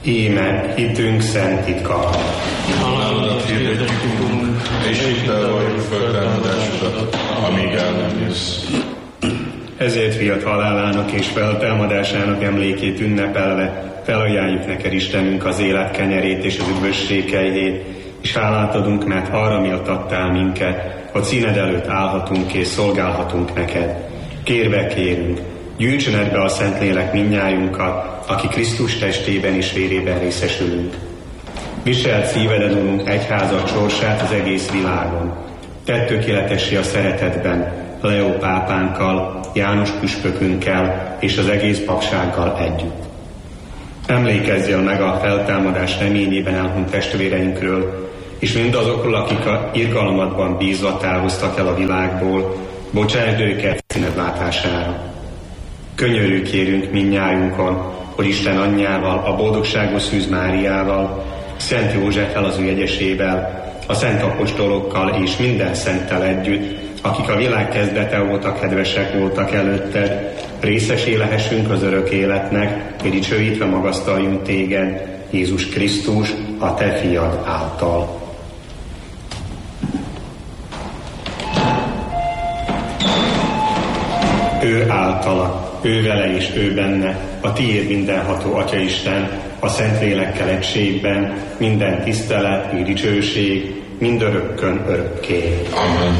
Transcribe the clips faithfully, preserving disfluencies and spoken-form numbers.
Íme hitünk szent titka. Halálodat hirdetjük, és hittel vagyunk föltámadásodat, amíg el nem jössz. Ezért fiat halálának és feltámadásának emlékét ünnepelve felajánljuk neked, Istenünk, az élet kenyerét és az üdvösség kejhét, és hálát adunk, mert arra méltattál minket, hogy színed előtt állhatunk és szolgálhatunk neked. Kérve kérünk, gyűjtsön be a Szentlélek mindnyájunkat, aki Krisztus testében és vérében részesülünk. Viselt szíveden, Urunk, egyházat sorsát az egész világon. Tedd tökéletessé a szeretetben, Leó pápánkkal, János püspökünkkel és az egész papsággal együtt. Emlékezzél meg a feltámadás reményében elhunyt testvéreinkről, és mindazokról, akik a irgalmadban bízva távoztak el a világból, bocsásd őket színed látására. Könyörű kérünk mindnyájunkon, hogy Isten anyjával, a boldogságos Szűz Máriával, Szent Józseffel az ő jegyesével, a szent apostolokkal és minden szenttel együtt, akik a világ kezdete óta kedvesek voltak előtted, részesé lehessünk az örök életnek, hogy dicsőítve magasztaljunk téged, Jézus Krisztus, a te fiad által. Ő általa, ő vele és ő benne, a tiéd mindenható Atyaisten, a Szentlélekkel egységben, minden tisztelet és dicsőség, mindörökkön örökké. Amen.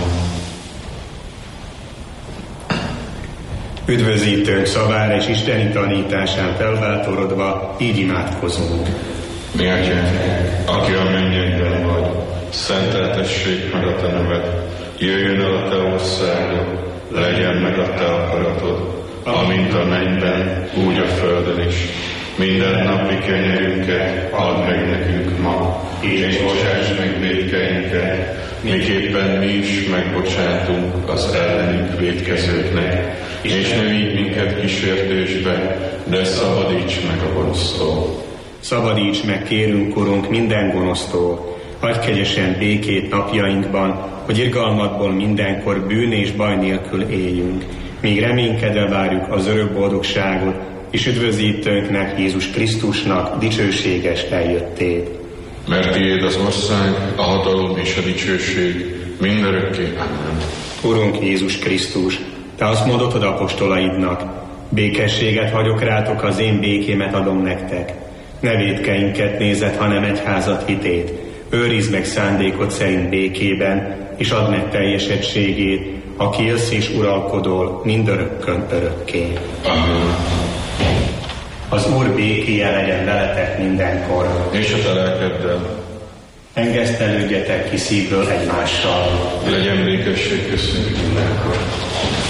Üdvözítőnk szavára és isteni tanításán felváltorodva így imádkozunk. Mi Atyánk, aki a mennyekben vagy, szenteltessék meg a te neved, jöjjön el a te országod, legyen meg a te akaratod, amint a mennyben, úgy a földön is. Minden napi kenyerünket add meg nekünk ma, és bocsáss meg vétkeinket, miképpen mi is megbocsátunk az ellenünk vétkezőknek, és ne vigy minket kísértésbe, de szabadíts meg a gonosztól. Szabadíts meg, kérünk, Urunk, minden gonosztól. Hagyj kegyesen békét napjainkban, hogy irgalmadból mindenkor bűn és baj nélkül éljünk, míg reménykedve várjuk az örök boldogságot, és üdvözítőnknek, Jézus Krisztusnak dicsőséges eljöttét. Mert tiéd az ország, a hatalom és a dicsőség mindörökké. Amen. Urunk Jézus Krisztus, te azt mondod az apostolaidnak, békességet hagyok rátok, az én békémet adom nektek. Ne vétkeinket nézed, hanem egyházat hitét. Őrizd meg szándékod szerint békében, és add meg teljesedtségét, aki élsz és uralkodol mindörökkön örökké. Amen. Az Úr békéje legyen veletek mindenkor. És a te lelkeddel. Engesztelődjetek ki szívből egymással. Legyen békesség köztünk mindenkor.